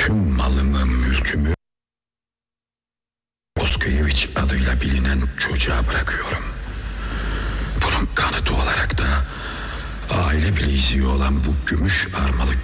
tüm malımı, mülkümü Oskoyeviç adıyla bilinen çocuğa bırakıyorum. Bunun kanıtı olarak da aile bileziği olan bu gümüş armalı